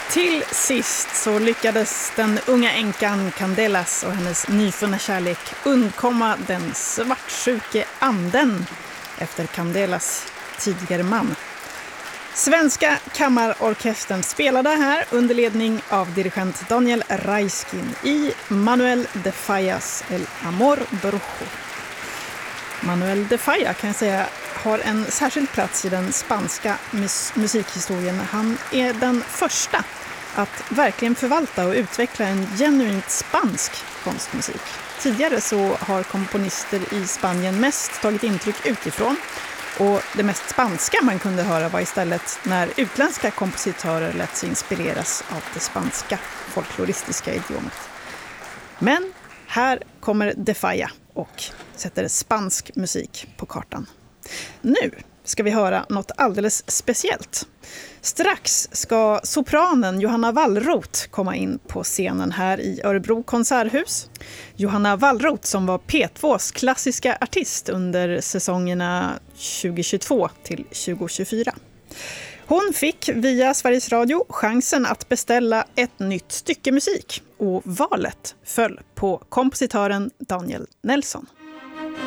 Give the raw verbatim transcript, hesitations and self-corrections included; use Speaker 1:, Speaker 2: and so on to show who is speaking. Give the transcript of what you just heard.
Speaker 1: Till sist så lyckades den unga änkan Candelas och hennes nyfunna kärlek undkomma den svartsjuke anden efter Candelas tidigare man. Svenska kammarorkestern spelade här under ledning av dirigent Daniel Raiskin i Manuel de Fallas El Amor Brujo. Manuel de Falla kan jag säga har en särskild plats i den spanska mus- musikhistorien. Han är den första att verkligen förvalta och utveckla en genuint spansk konstmusik. Tidigare så har komponister i Spanien mest tagit intryck utifrån, och det mest spanska man kunde höra var istället när utländska kompositörer lät sig inspireras av det spanska folkloristiska idiomet. Men här kommer de Falla och sätter spansk musik på kartan. Nu ska vi höra något alldeles speciellt. Strax ska sopranen Johanna Wallroth komma in på scenen här i Örebro konserthus. Johanna Wallroth som var P tvås klassiska artist under säsongerna tjugohundratjugotvå till tjugohundratjugofyra. Hon fick via Sveriges Radio chansen att beställa ett nytt stycke musik, och valet föll på kompositören Daniel Nelson.